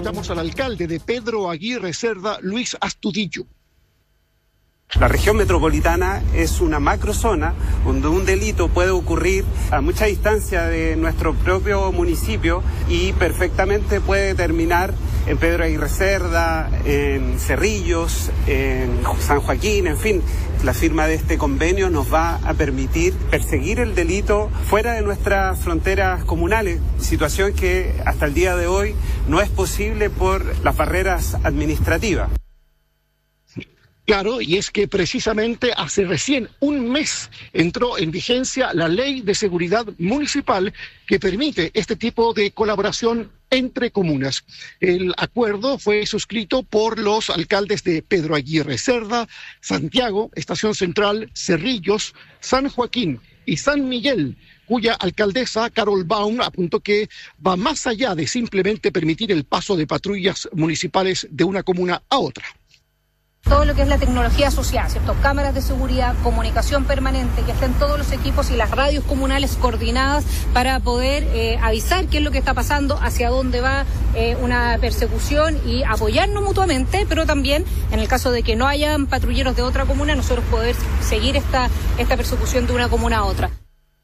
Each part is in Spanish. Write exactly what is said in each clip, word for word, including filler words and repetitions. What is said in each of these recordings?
Entrevistamos al alcalde de Pedro Aguirre Cerda, Luis Astudillo. La región metropolitana es una macrozona donde un delito puede ocurrir a mucha distancia de nuestro propio municipio y perfectamente puede terminar en Pedro Aguirre Cerda, en Cerrillos, en San Joaquín, en fin. La firma de este convenio nos va a permitir perseguir el delito fuera de nuestras fronteras comunales, situación que hasta el día de hoy no es posible por las barreras administrativas. Claro, y es que precisamente hace recién un mes entró en vigencia la Ley de Seguridad Municipal que permite este tipo de colaboración entre comunas. El acuerdo fue suscrito por los alcaldes de Pedro Aguirre Cerda, Santiago, Estación Central, Cerrillos, San Joaquín y San Miguel, cuya alcaldesa, Carol Baum, apuntó que va más allá de simplemente permitir el paso de patrullas municipales de una comuna a otra. Todo lo que es la tecnología asociada, ¿cierto? Cámaras de seguridad, comunicación permanente, que estén todos los equipos y las radios comunales coordinadas para poder eh, avisar qué es lo que está pasando, hacia dónde va eh, una persecución y apoyarnos mutuamente, pero también en el caso de que no hayan patrulleros de otra comuna, nosotros poder seguir esta, esta persecución de una comuna a otra.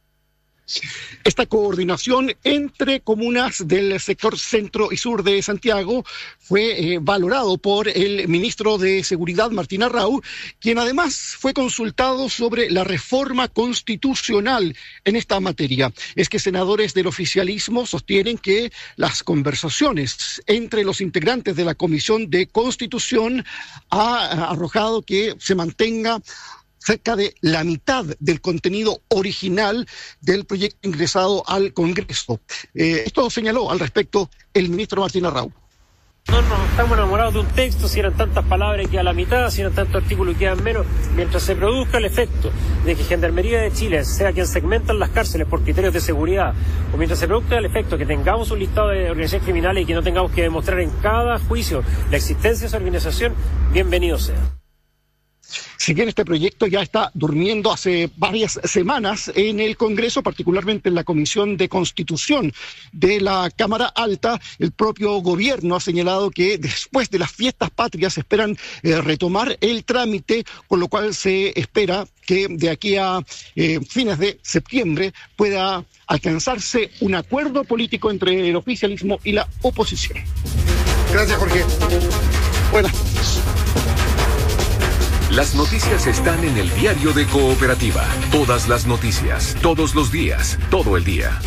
Esta coordinación entre comunas del sector centro y sur de Santiago fue eh, valorado por el ministro de Seguridad, Martín Arrau, quien además fue consultado sobre la reforma constitucional en esta materia. Es que senadores del oficialismo sostienen que las conversaciones entre los integrantes de la Comisión de Constitución ha arrojado que se mantenga cerca de la mitad del contenido original del proyecto ingresado al Congreso. Eh, esto señaló al respecto el ministro Martín Arrau. No, no, estamos enamorados de un texto, si eran tantas palabras y queda la mitad, si eran tantos artículos y quedan menos, mientras se produzca el efecto de que Gendarmería de Chile sea quien segmenta las cárceles por criterios de seguridad, o mientras se produzca el efecto que tengamos un listado de organizaciones criminales y que no tengamos que demostrar en cada juicio la existencia de esa organización, bienvenido sea. Si bien este proyecto ya está durmiendo hace varias semanas en el Congreso, particularmente en la Comisión de Constitución de la Cámara Alta, el propio gobierno ha señalado que después de las fiestas patrias esperan eh, retomar el trámite, con lo cual se espera que de aquí a eh, fines de septiembre pueda alcanzarse un acuerdo político entre el oficialismo y la oposición. Gracias, Jorge. Buenas noches. Las noticias están en el Diario de Cooperativa. Todas las noticias, todos los días, todo el día.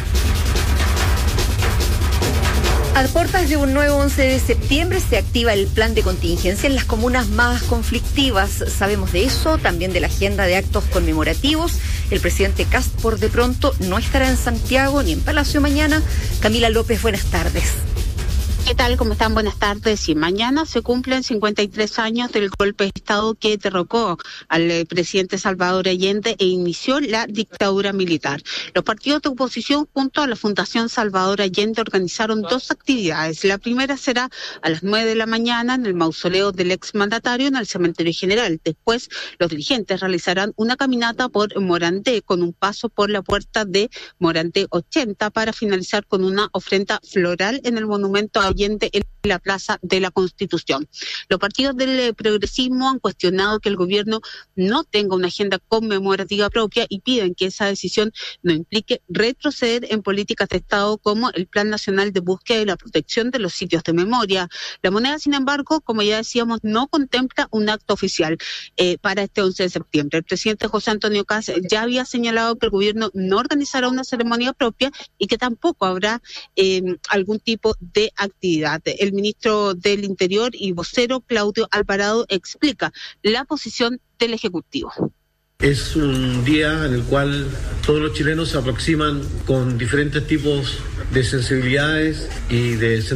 A puertas de un nuevo once de septiembre se activa el plan de contingencia en las comunas más conflictivas. Sabemos de eso, también de la agenda de actos conmemorativos. El presidente Kast, por de pronto, no estará en Santiago ni en Palacio mañana. Camila López, buenas tardes. ¿Qué tal? ¿Cómo están? Buenas tardes. Y mañana se cumplen cincuenta y tres años del golpe de Estado que derrocó al eh, presidente Salvador Allende e inició la dictadura militar. Los partidos de oposición junto a la Fundación Salvador Allende organizaron dos actividades. La primera será a las nueve de la mañana en el mausoleo del exmandatario en el Cementerio General. Después, los dirigentes realizarán una caminata por Morandé con un paso por la puerta de Morandé ochenta para finalizar con una ofrenda floral en el monumento a Allende en la Plaza de la Constitución. Los partidos del progresismo han cuestionado que el gobierno no tenga una agenda conmemorativa propia y piden que esa decisión no implique retroceder en políticas de Estado como el Plan Nacional de Búsqueda y la Protección de los Sitios de Memoria. La moneda, sin embargo, como ya decíamos, no contempla un acto oficial eh, para este once de septiembre. El presidente José Antonio Kast ya había señalado que el gobierno no organizará una ceremonia propia y que tampoco habrá eh, algún tipo de actividad. El ministro del Interior y vocero Claudio Alvarado explica la posición del Ejecutivo. Es un día en el cual todos los chilenos se aproximan con diferentes tipos de sensibilidades y de